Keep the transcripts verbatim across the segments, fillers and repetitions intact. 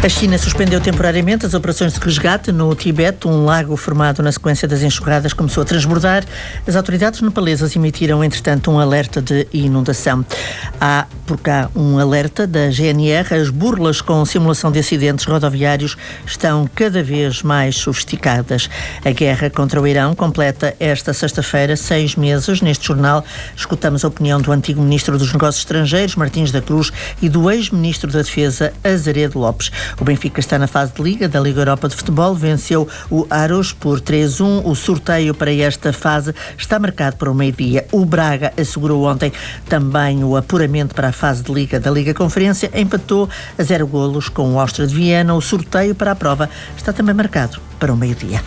A China suspendeu temporariamente as operações de resgate no Tibete. Um lago formado na sequência das enxurradas começou a transbordar. As autoridades nepalesas emitiram, entretanto, um alerta de inundação. Há, por cá, um alerta da G N R. As burlas com simulação de acidentes rodoviários estão cada vez mais sofisticadas. A guerra contra o Irão completa esta sexta-feira seis meses. Neste jornal, escutamos a opinião do antigo Ministro dos Negócios Estrangeiros, Martins da Cruz, e do ex-Ministro da Defesa, Azeredo Lopes. O Benfica está na fase de Liga da Liga Europa de Futebol, venceu o Aros por três a um. O sorteio para esta fase está marcado para o meio-dia. O Braga assegurou ontem também o apuramento para a fase de Liga da Liga Conferência, empatou a zero golos com o Áustria de Viena. O sorteio para a prova está também marcado para o meio-dia.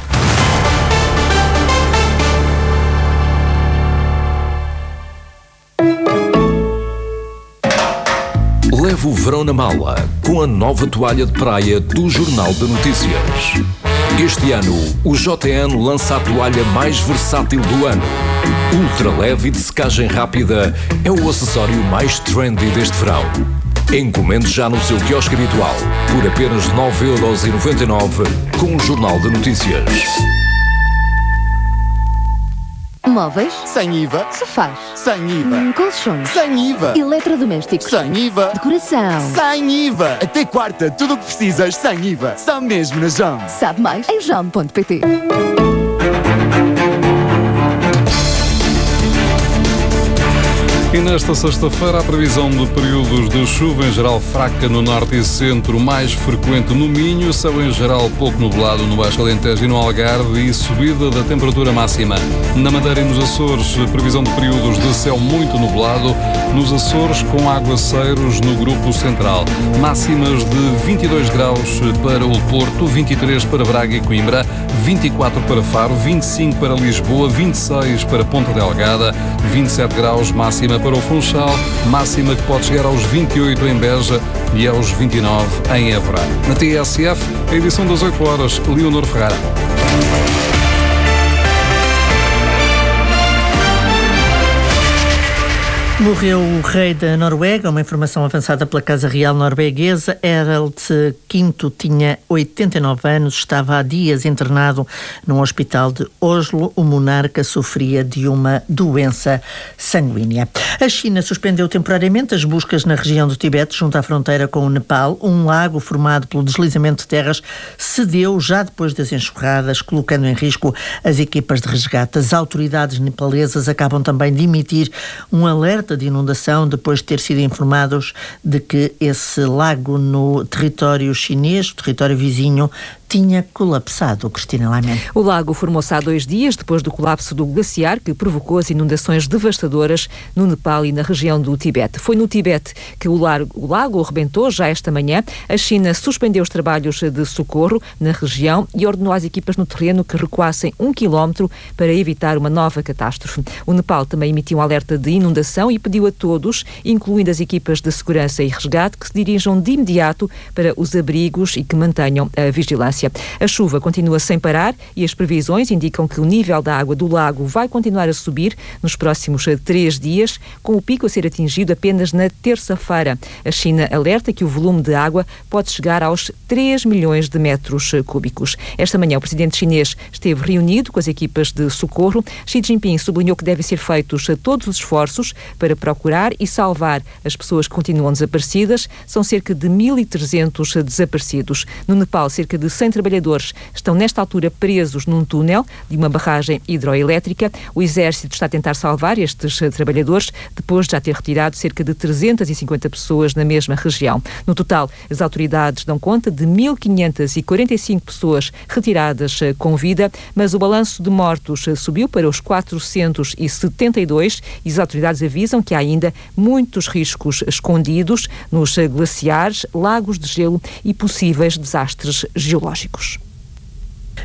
Leve o verão na mala com a nova toalha de praia do Jornal de Notícias. Este ano, o J N lança a toalha mais versátil do ano. Ultra leve e de secagem rápida é o acessório mais trendy deste verão. Encomende já no seu quiosque habitual por apenas nove euros e noventa e nove com o Jornal de Notícias. Móveis? Sem I V A. Sofás? Sem I V A. Hum, colchões? Sem I V A. Eletrodomésticos? Sem I V A. Decoração? Sem I V A. Até quarta, tudo o que precisas sem I V A. Só mesmo na Jam. Sabe mais em jam ponto pt. E nesta sexta-feira, a previsão de períodos de chuva em geral fraca no norte e centro, mais frequente no Minho, céu em geral pouco nublado no Baixo Alentejo e no Algarve e subida da temperatura máxima. Na Madeira e nos Açores, previsão de períodos de céu muito nublado, nos Açores com aguaceiros no grupo central. Máximas de vinte e dois graus para o Porto, vinte e três para Braga e Coimbra, vinte e quatro para Faro, vinte e cinco para Lisboa, vinte e seis para Ponta Delgada, vinte e sete graus máxima para o Funchal, máxima que pode chegar aos vinte e oito em Beja e aos vinte e nove em Évora. Na T S F, a edição das oito horas, Leonor Ferreira. Morreu o rei da Noruega, uma informação avançada pela Casa Real norueguesa. Harald quinto tinha oitenta e nove anos, estava há dias internado num hospital de Oslo. O monarca sofria de uma doença sanguínea. A China suspendeu temporariamente as buscas na região do Tibete, junto à fronteira com o Nepal. Um lago formado pelo deslizamento de terras cedeu já depois das enxurradas, colocando em risco as equipas de resgate. As autoridades nepalesas acabam também de emitir um alerta de inundação depois de ter sido informados de que esse lago no território chinês, território vizinho, tinha colapsado. Cristina Laiman. O lago formou-se há dois dias depois do colapso do glaciar que provocou as inundações devastadoras no Nepal e na região do Tibete. Foi no Tibete que o lago, o lago arrebentou já esta manhã. A China suspendeu os trabalhos de socorro na região e ordenou às equipas no terreno que recuassem um quilómetro para evitar uma nova catástrofe. O Nepal também emitiu um alerta de inundação e pediu a todos, incluindo as equipas de segurança e resgate, que se dirijam de imediato para os abrigos e que mantenham a vigilância. A chuva continua sem parar e as previsões indicam que o nível da água do lago vai continuar a subir nos próximos três dias, com o pico a ser atingido apenas na terça-feira. A China alerta que o volume de água pode chegar aos três milhões de metros cúbicos. Esta manhã o presidente chinês esteve reunido com as equipas de socorro. Xi Jinping sublinhou que devem ser feitos todos os esforços para procurar e salvar as pessoas que continuam desaparecidas. São cerca de mil e trezentos desaparecidos. No Nepal, cerca de cem trabalhadores estão nesta altura presos num túnel de uma barragem hidroelétrica. O exército está a tentar salvar estes trabalhadores depois de já ter retirado cerca de trezentas e cinquenta pessoas na mesma região. No total, as autoridades dão conta de mil quinhentas e quarenta e cinco pessoas retiradas com vida, mas o balanço de mortos subiu para os quatrocentos e setenta e dois e as autoridades avisam que há ainda muitos riscos escondidos nos glaciares, lagos de gelo e possíveis desastres geológicos.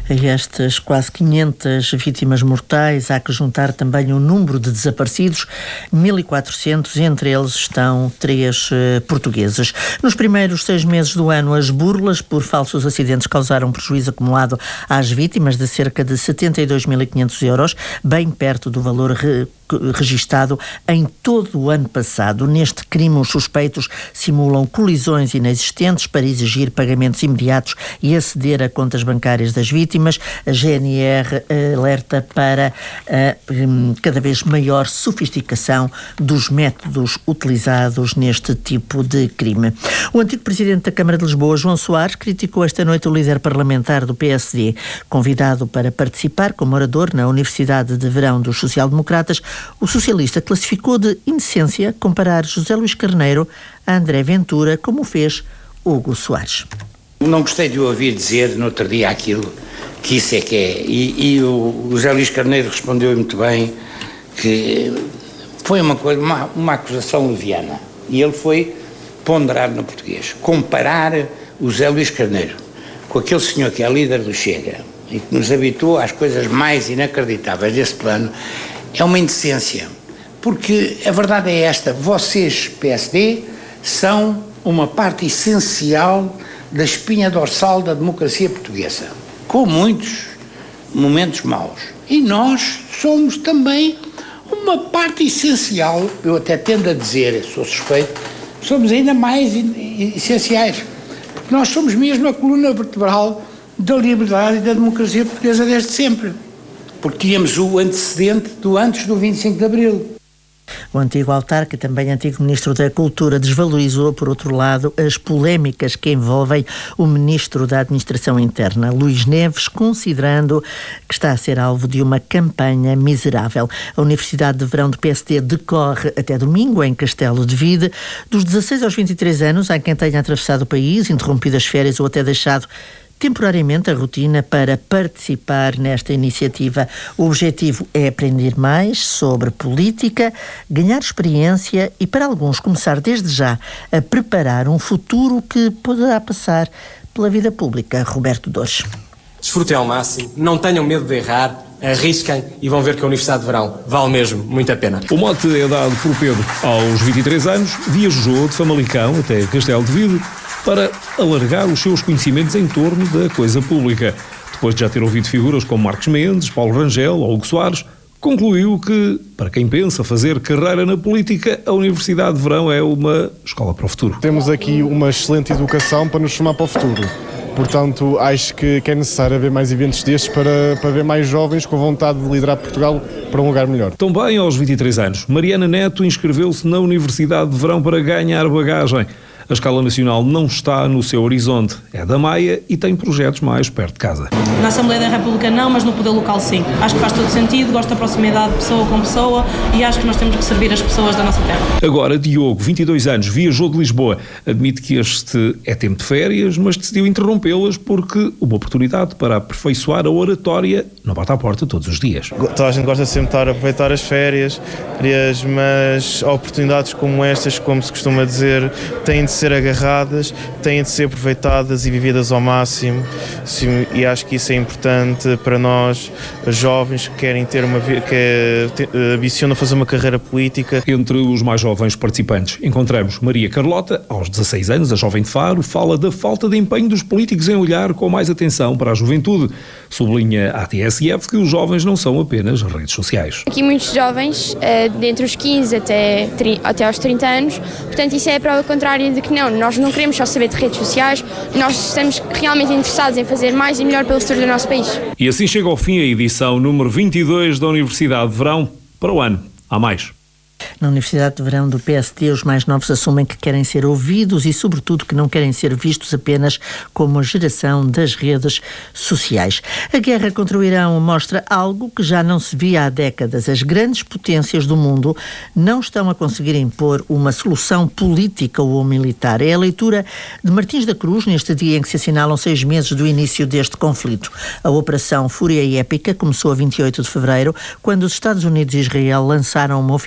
A estas quase quinhentas vítimas mortais há que juntar também o número de desaparecidos, mil e quatrocentos, entre eles estão três uh, portugueses. Nos primeiros seis meses do ano, as burlas por falsos acidentes causaram um prejuízo acumulado às vítimas de cerca de setenta e dois mil e quinhentos euros, bem perto do valor re registado em todo o ano passado. Neste crime, os suspeitos simulam colisões inexistentes para exigir pagamentos imediatos e aceder a contas bancárias das vítimas. A G N R alerta para a um, cada vez maior sofisticação dos métodos utilizados neste tipo de crime. O antigo presidente da Câmara de Lisboa, João Soares, criticou esta noite o líder parlamentar do P S D. Convidado para participar como orador na Universidade de Verão dos Social-Democratas, o socialista classificou de indecência comparar José Luís Carneiro a André Ventura, como fez Hugo Soares. Não gostei de o ouvir dizer no outro dia aquilo que isso é que é. E, e o José Luís Carneiro respondeu muito bem que foi uma, coisa, uma, uma acusação leviana. E ele foi ponderado no português. Comparar o José Luís Carneiro com aquele senhor que é líder do Chega e que nos habituou às coisas mais inacreditáveis desse plano é uma indecência, porque a verdade é esta: vocês, P S D, são uma parte essencial da espinha dorsal da democracia portuguesa, com muitos momentos maus. E nós somos também uma parte essencial, eu até tendo a dizer, sou suspeito, somos ainda mais essenciais, porque nós somos mesmo a coluna vertebral da liberdade e da democracia portuguesa desde sempre. Porque tínhamos o antecedente do antes do vinte e cinco de Abril. O antigo autarca, também antigo Ministro da Cultura, desvalorizou, por outro lado, as polémicas que envolvem o Ministro da Administração Interna, Luís Neves, considerando que está a ser alvo de uma campanha miserável. A Universidade de Verão do P S D decorre até domingo, em Castelo de Vide. Dos dezasseis aos vinte e três anos, há quem tenha atravessado o país, interrompido as férias ou até deixado temporariamente a rotina para participar nesta iniciativa. O objetivo é aprender mais sobre política, ganhar experiência e, para alguns, começar desde já a preparar um futuro que poderá passar pela vida pública. Roberto Dores. Desfrutem ao máximo, não tenham medo de errar, arrisquem e vão ver que a Universidade de Verão vale mesmo muito a pena. O mote é dado por Pedro. Aos vinte e três anos, viajou de Famalicão até Castelo de Vide para alargar os seus conhecimentos em torno da coisa pública. Depois de já ter ouvido figuras como Marcos Mendes, Paulo Rangel ou Hugo Soares, concluiu que, para quem pensa fazer carreira na política, a Universidade de Verão é uma escola para o futuro. Temos aqui uma excelente educação para nos formar para o futuro. Portanto, acho que, que é necessário haver mais eventos destes para, para ver mais jovens com vontade de liderar Portugal para um lugar melhor. Também aos vinte e três anos, Mariana Neto inscreveu-se na Universidade de Verão para ganhar bagagem. A escala nacional não está no seu horizonte. É da Maia e tem projetos mais perto de casa. Na Assembleia da República não, mas no poder local sim. Acho que faz todo sentido, gosto da proximidade de pessoa com pessoa e acho que nós temos que servir as pessoas da nossa terra. Agora, Diogo, vinte e dois anos, viajou de Lisboa. Admite que este é tempo de férias, mas decidiu interrompê-las porque uma oportunidade para aperfeiçoar a oratória não bate à porta todos os dias. Toda a gente gosta sempre de estar a aproveitar as férias, mas oportunidades como estas, como se costuma dizer, têm de ser agarradas, têm de ser aproveitadas e vividas ao máximo. Sim, e acho que isso é importante para nós, jovens que querem ter uma que ambicionam fazer uma carreira política. Entre os mais jovens participantes encontramos Maria Carlota, aos dezasseis anos, a jovem de Faro, fala da falta de empenho dos políticos em olhar com mais atenção para a juventude. Sublinha à T S F que os jovens não são apenas redes sociais. Aqui muitos jovens, de entre os quinze até, até aos trinta anos, portanto isso é a prova contrária de que não, nós não queremos só saber de redes sociais, nós estamos realmente interessados em fazer mais e melhor pelo futuro do nosso país. E assim chega ao fim a edição número vinte e dois da Universidade de Verão. Para o ano, há mais. Na Universidade de Verão do P S D, os mais novos assumem que querem ser ouvidos e, sobretudo, que não querem ser vistos apenas como a geração das redes sociais. A guerra contra o Irão mostra algo que já não se via há décadas. As grandes potências do mundo não estão a conseguir impor uma solução política ou militar. É a leitura de Martins da Cruz neste dia em que se assinalam seis meses do início deste conflito. A Operação Fúria Épica começou a vinte e oito de fevereiro, quando os Estados Unidos e Israel lançaram uma ofensiva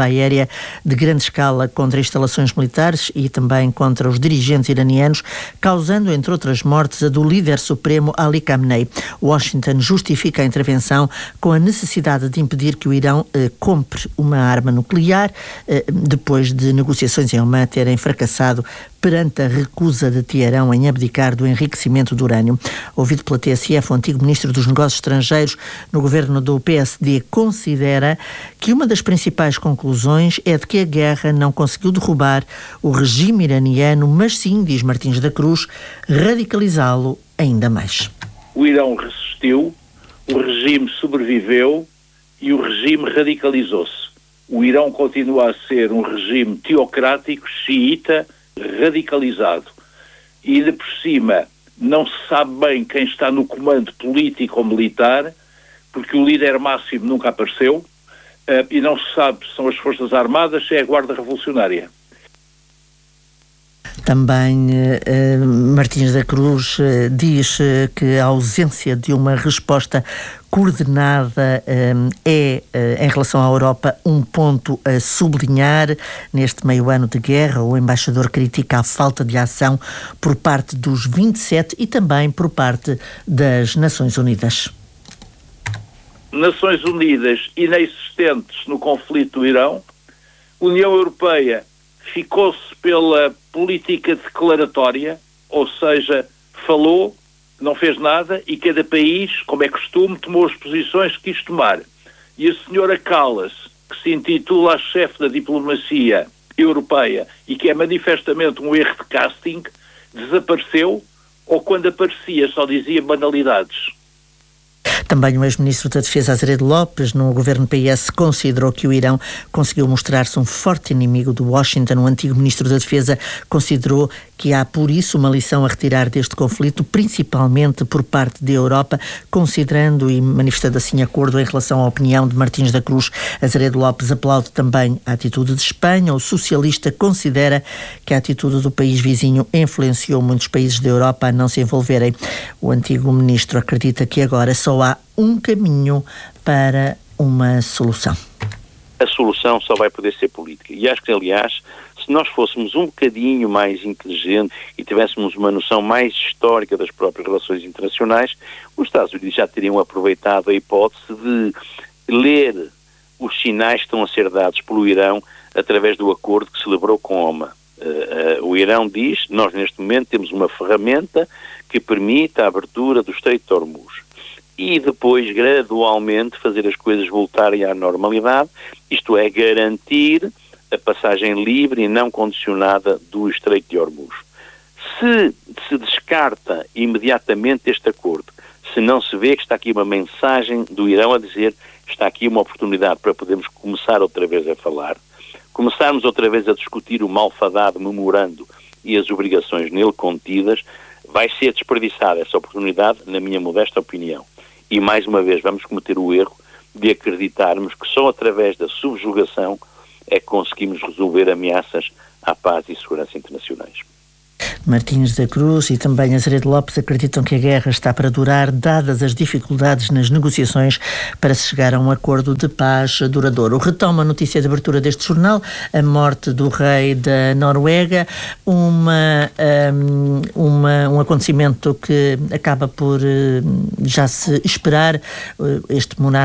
aérea de grande escala contra instalações militares e também contra os dirigentes iranianos, causando, entre outras mortes, a do líder supremo Ali Khamenei. Washington justifica a intervenção com a necessidade de impedir que o Irão eh, compre uma arma nuclear, eh, depois de negociações em Omã terem fracassado perante a recusa de Teherão em abdicar do enriquecimento do urânio. Ouvido pela T S F, o antigo ministro dos Negócios Estrangeiros no governo do P S D considera que uma das principais conclusões é de que a guerra não conseguiu derrubar o regime iraniano, mas sim, diz Martins da Cruz, radicalizá-lo ainda mais. O Irão resistiu, o regime sobreviveu e o regime radicalizou-se. O Irão continua a ser um regime teocrático, xiita, radicalizado. E ainda por cima não se sabe bem quem está no comando político ou militar, porque o líder máximo nunca apareceu, uh, e não se sabe se são as Forças Armadas, se é a Guarda Revolucionária. Também eh, Martins da Cruz eh, diz eh, que a ausência de uma resposta coordenada eh, é, eh, em relação à Europa, um ponto a sublinhar. Neste meio ano de guerra, o embaixador critica a falta de ação por parte dos vinte e sete e também por parte das Nações Unidas. Nações Unidas inexistentes no conflito do Irão, União Europeia ficou-se pela política declaratória, ou seja, falou, não fez nada, e cada país, como é costume, tomou as posições que quis tomar. E a senhora Callas, que se intitula a chefe da diplomacia europeia e que é manifestamente um erro de casting, desapareceu, ou quando aparecia só dizia banalidades. Também o ex-ministro da Defesa, Azeredo Lopes, no governo P S, considerou que o Irão conseguiu mostrar-se um forte inimigo de Washington. O antigo ministro da Defesa considerou que há, por isso, uma lição a retirar deste conflito, principalmente por parte da Europa, considerando e manifestando assim acordo em relação à opinião de Martins da Cruz. Azeredo Lopes aplaude também a atitude de Espanha. O socialista considera que a atitude do país vizinho influenciou muitos países da Europa a não se envolverem. O antigo ministro acredita que agora só há um caminho para uma solução. A solução só vai poder ser política. E acho que, aliás, se nós fôssemos um bocadinho mais inteligentes e tivéssemos uma noção mais histórica das próprias relações internacionais, os Estados Unidos já teriam aproveitado a hipótese de ler os sinais que estão a ser dados pelo Irão através do acordo que celebrou com Omã. Uh, uh, o Irão diz, nós neste momento temos uma ferramenta que permite a abertura do Estreito de Hormuz. E depois, gradualmente, fazer as coisas voltarem à normalidade, isto é, garantir a passagem livre e não condicionada do Estreito de Hormuz. Se se descarta imediatamente este acordo, se não se vê que está aqui uma mensagem do Irão a dizer que está aqui uma oportunidade para podermos começar outra vez a falar, começarmos outra vez a discutir o malfadado memorando e as obrigações nele contidas, vai ser desperdiçada essa oportunidade, na minha modesta opinião. E, mais uma vez, vamos cometer o erro de acreditarmos que só através da subjugação é que conseguimos resolver ameaças à paz e segurança internacionais. Martins da Cruz e também Azeredo Lopes acreditam que a guerra está para durar, dadas as dificuldades nas negociações para se chegar a um acordo de paz duradouro. Retoma a notícia de abertura deste jornal, a morte do rei da Noruega, uma, um, uma, um acontecimento que acaba por uh, já se esperar. Uh, este monarca